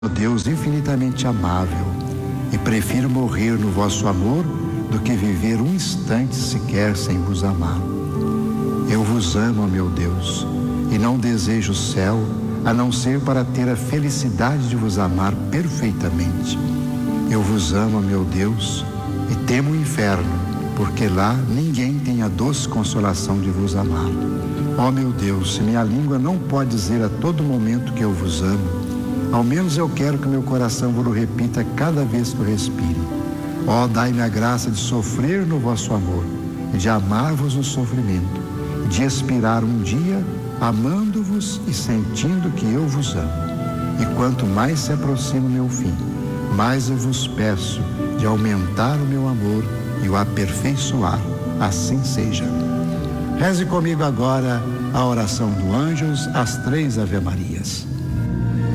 Deus infinitamente amável, e prefiro morrer no vosso amor do que viver um instante sequer sem vos amar. Eu vos amo, meu Deus, e não desejo o céu, a não ser para ter a felicidade de vos amar perfeitamente. Eu vos amo, meu Deus, e temo o inferno, porque lá ninguém tem a doce consolação de vos amar. Ó meu Deus, se minha língua não pode dizer a todo momento que eu vos amo, ao menos eu quero que meu coração vos repita cada vez que eu respire. Ó, dai-me a graça de sofrer no vosso amor, e de amar-vos no sofrimento, e de expirar um dia amando-vos e sentindo que eu vos amo. E quanto mais se aproxima o meu fim, mais eu vos peço de aumentar o meu amor e o aperfeiçoar. Assim seja. Reze comigo agora a oração do Anjos, as 3 Ave-Marias.